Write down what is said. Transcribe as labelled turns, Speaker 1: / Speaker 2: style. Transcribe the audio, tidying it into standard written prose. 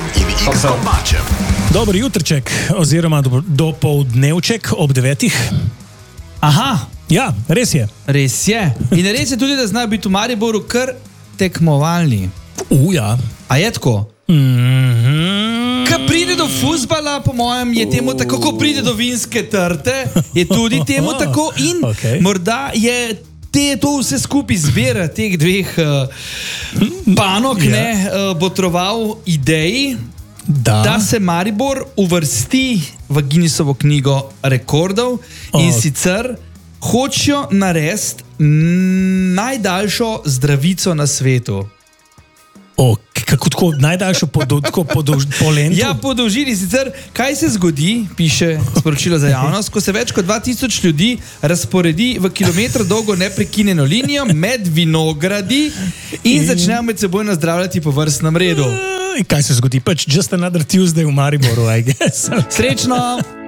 Speaker 1: in X Kopačem.
Speaker 2: Dobro jutrček, oziroma dopoldnevček ob 9.
Speaker 3: Aha,
Speaker 2: Ja, res je.
Speaker 3: res je. In res je tudi, da zna biti v Mariboru kar tekmovalni.
Speaker 2: Ja.
Speaker 3: A je tako? Ko pride do fuzbala, po mojem, je temu tako, ko pride do vinske trte, je tudi temu tako in morda je to vse skupaj zbira teh dveh panog, botroval ideji, da se Maribor uvrsti v Guinnessovo knjigo rekordov in sicer hočejo narediti najdaljšo zdravico na svetu.
Speaker 2: Kako tako najdaljšo po lentu?
Speaker 3: Ja, po dolžini. Sicer, kaj se zgodi, piše sporočilo za javnost, ko se več kot 2000 ljudi razporedi v kilometr dolgo neprekinjeno linijo med vinogradi in začnejo med seboj nazdravljati po vrstnem redu.
Speaker 2: Kaj se zgodi? Pač just another Tuesday v Mariboru, I guess.
Speaker 3: Srečno!